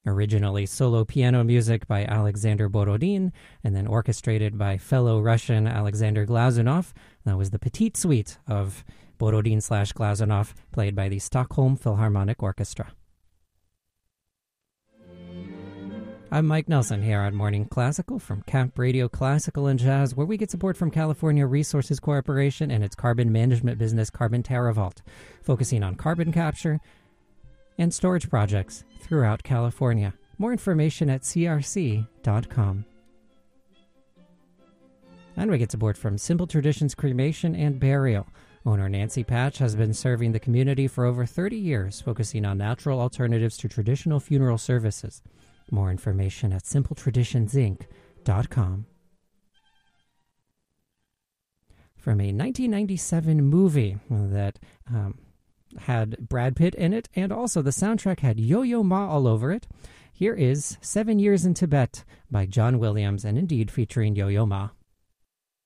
Originally solo piano music by Alexander Borodin, and then orchestrated by fellow Russian Alexander Glazunov. That was the Petite Suite of Borodin/Glazunov, played by the Stockholm Philharmonic Orchestra. I'm Mike Nelson here on Morning Classical from Camp Radio Classical and Jazz, where we get support from California Resources Corporation and its carbon management business, Carbon TerraVault, focusing on carbon capture and storage projects throughout California. More information at crc.com. And we get support from Simple Traditions Cremation and Burial. Owner Nancy Patch has been serving the community for over 30 years, focusing on natural alternatives to traditional funeral services. More information at simpletraditionsinc.com. From a 1997 movie that had Brad Pitt in it, and also the soundtrack had Yo-Yo Ma all over it, here is 7 Years in Tibet by John Williams, and indeed featuring Yo-Yo Ma.